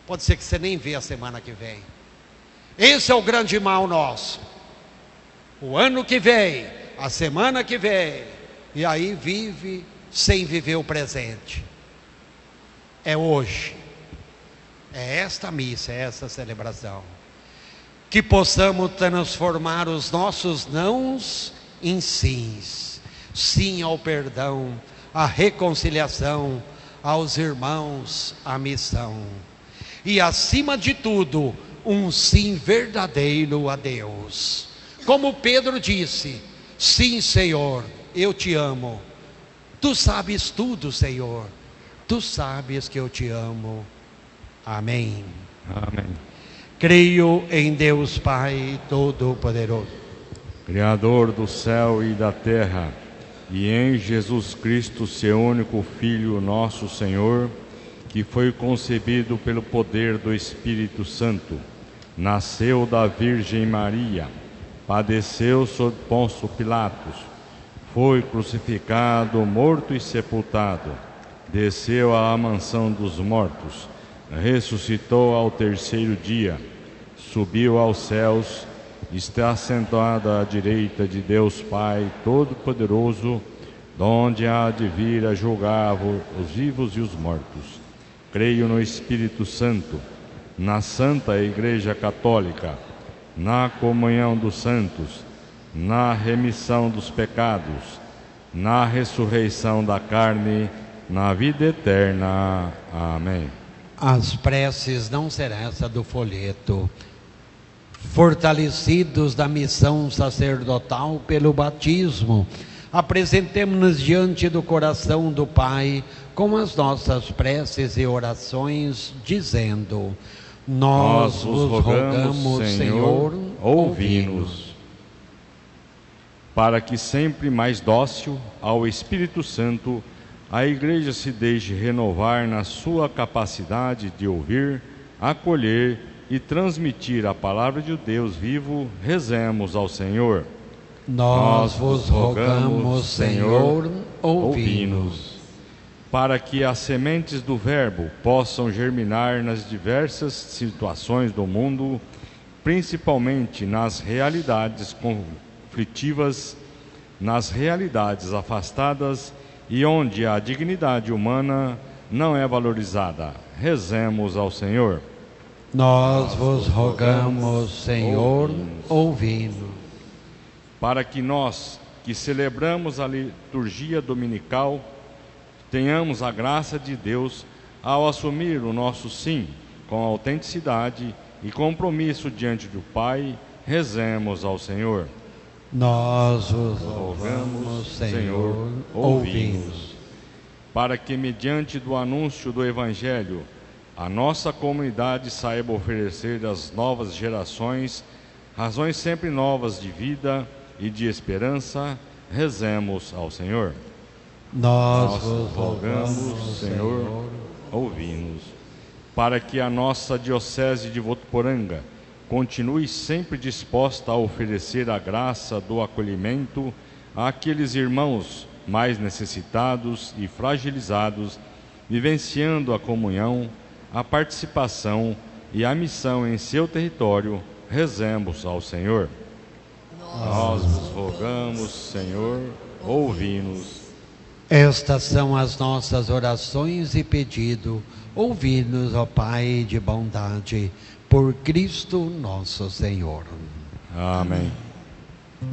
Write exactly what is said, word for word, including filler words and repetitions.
pode ser que você nem vê a semana que vem. Esse é o grande mal nosso. O ano que vem, a semana que vem, e aí vive sem viver o presente. É hoje. É esta missa, é essa celebração. Que possamos transformar os nossos nãos em sims. Sim ao perdão, à reconciliação, aos irmãos, à missão. E acima de tudo, um sim verdadeiro a Deus. Como Pedro disse: sim, Senhor, eu te amo. Tu sabes tudo, Senhor. Tu sabes que eu te amo. Amém. Amém. Creio em Deus Pai Todo-Poderoso, Criador do céu e da terra, e em Jesus Cristo, seu único Filho, nosso Senhor, que foi concebido pelo poder do Espírito Santo, nasceu da Virgem Maria, padeceu sob Pôncio Pilatos, foi crucificado, morto e sepultado, desceu à mansão dos mortos, ressuscitou ao terceiro dia, subiu aos céus, está sentado à direita de Deus Pai Todo-Poderoso, donde há de vir a julgar os vivos e os mortos. Creio no Espírito Santo, na Santa Igreja Católica, na comunhão dos santos, na remissão dos pecados, na ressurreição da carne, na vida eterna. Amém. As preces não serão essa do folheto. Fortalecidos da missão sacerdotal pelo batismo, apresentemo-nos diante do coração do Pai com as nossas preces e orações, dizendo: Nós vos rogamos, Senhor, ouvi-nos. Para que sempre mais dócil ao Espírito Santo, a Igreja se deixe renovar na sua capacidade de ouvir, acolher e transmitir a palavra de Deus vivo, rezemos ao Senhor. Nós vos rogamos, Senhor, ouvi-nos. Para que as sementes do Verbo possam germinar nas diversas situações do mundo, principalmente nas realidades conflitivas, nas realidades afastadas e onde a dignidade humana não é valorizada. Rezemos ao Senhor. Nós vos rogamos, Senhor, ouvi-nos. Para que nós, que celebramos a liturgia dominical, tenhamos a graça de Deus ao assumir o nosso sim com autenticidade e compromisso diante do Pai, rezemos ao Senhor. Nós vos rogamos, Senhor, ouvi-nos. Para que, mediante do anúncio do Evangelho, a nossa comunidade saiba oferecer às novas gerações razões sempre novas de vida e de esperança, rezemos ao Senhor. Nós vos rogamos, Senhor, ouvi-nos. Para que a nossa Diocese de Votuporanga continue sempre disposta a oferecer a graça do acolhimento àqueles irmãos mais necessitados e fragilizados, vivenciando a comunhão, a participação e a missão em seu território, rezemos ao Senhor. Nós vos rogamos, Senhor, ouvi-nos. Estas são as nossas orações e pedido. Ouvi-nos, ó Pai de bondade, por Cristo nosso Senhor. Amém.